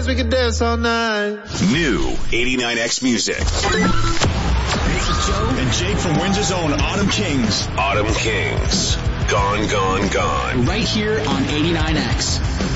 dance, we can dance all night. New 89X music. This is Joe And Jake from Windsor's own Autumn Kings. Autumn Kings. Gone, gone, gone. right here on 89X.